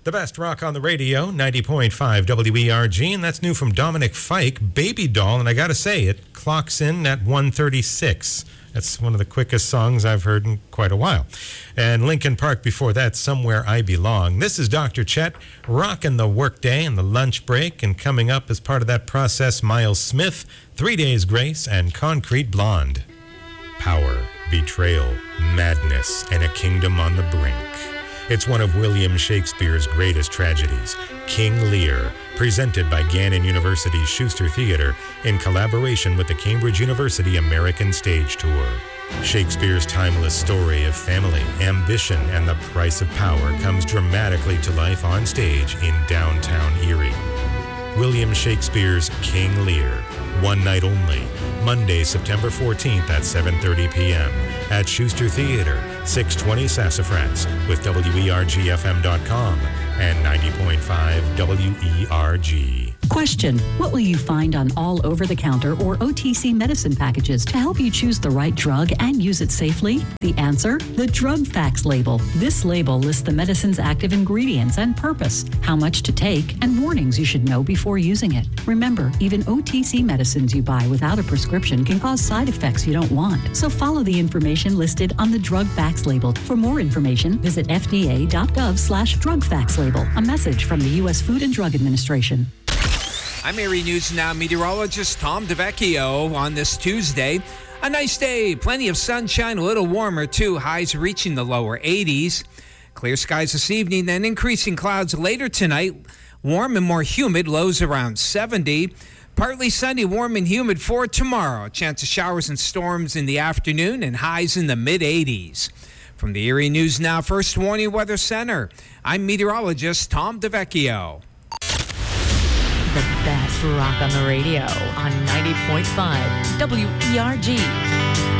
The best rock on the radio, 90.5 WERG, and that's new from Dominic Fike, Baby Doll, and I gotta say, it clocks in at 1:36. That's one of the quickest songs I've heard in quite a while. And Linkin Park before that, Somewhere I Belong. This is Dr. Chet, rocking the workday and the lunch break, and coming up as part of that process, Miles Smith, 3 Days Grace, and Concrete Blonde. Power, betrayal, madness, and a kingdom on the brink. It's one of William Shakespeare's greatest tragedies, King Lear, presented by Gannon University's Schuster Theater in collaboration with the Cambridge University American Stage Tour. Shakespeare's timeless story of family, ambition, and the price of power comes dramatically to life on stage in downtown Erie. William Shakespeare's King Lear, one night only, Monday, September 14th at 7:30 p.m. at Schuster Theater, 620 Sassafras, with WERGFM.com and 90.5 WERG. Question: what will you find on all over-the-counter or OTC medicine packages to help you choose the right drug and use it safely? The answer: the Drug Facts label. This label lists the medicine's active ingredients and purpose, how much to take, and warnings you should know before using it. Remember, even OTC medicines you buy without a prescription can cause side effects you don't want. So follow the information listed on the Drug Facts label. For more information, visit fda.gov/Drug Facts label. A message from the U.S. Food and Drug Administration. I'm Erie News Now meteorologist Tom DeVecchio on this Tuesday. A nice day, plenty of sunshine, a little warmer too, highs reaching the lower 80s. Clear skies this evening, then increasing clouds later tonight. Warm and more humid, lows around 70. Partly sunny, warm and humid for tomorrow. Chance of showers and storms in the afternoon and highs in the mid-80s. From the Erie News Now First Warning Weather Center, I'm meteorologist Tom DeVecchio. The best rock on the radio on 90.5 WERG.